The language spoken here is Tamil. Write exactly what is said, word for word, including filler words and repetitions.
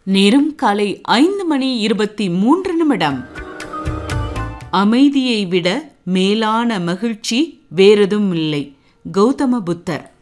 நேரம் காலை ஐந்து மணி இருபத்தி மூன்று நிமிடம். அமைதியை விட மேலான மகிழ்ச்சி வேறெதும் இல்லை. கௌதம புத்தர்.